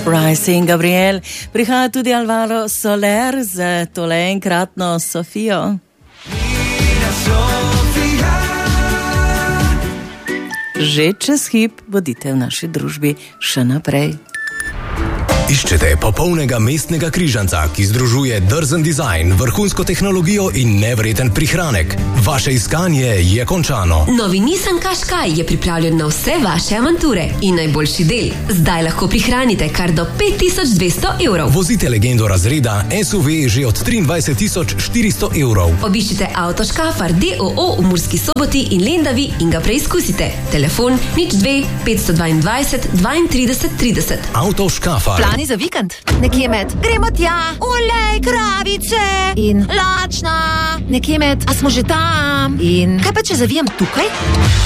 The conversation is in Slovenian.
Rice in Gabriel, prihaja tudi Alvaro Soler z tole enkratno Sofijo. Že čez hip bodite v naši družbi še naprej. Iščete popolnega mestnega križanca, ki združuje drzen dizajn, vrhunsko tehnologijo in nevreten prihranek. Vaše iskanje je končano. Novi Nissan Qashqai je pripravljen na vse vaše avanture. In najboljši del, zdaj lahko prihranite kar do 5200 evrov. Vozite legendo razreda SUV že od 23.400 evrov. Obiščite Auto Škafar DOO v Murski Soboti in Lendavi in ga preizkusite. Telefon 02 522 32 30. Auto Škafar. Plani za vikend? Nekje med gremo tja, olej, kravice in lačna. Nekje med, a smo že tam? In kaj pa če zavijem tukaj?